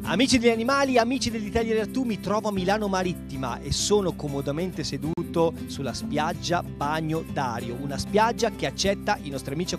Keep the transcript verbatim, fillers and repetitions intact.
Amici degli animali, amici dell'Italia Virtù, mi trovo a Milano Marittima e sono comodamente seduto sulla spiaggia Bagno Dario, una spiaggia che accetta i nostri amici